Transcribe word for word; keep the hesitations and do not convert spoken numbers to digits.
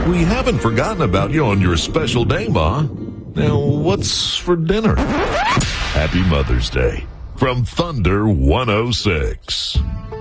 We haven't forgotten about you on your special day, Ma. Now, what's for dinner? Happy Mother's Day from Thunder one oh six.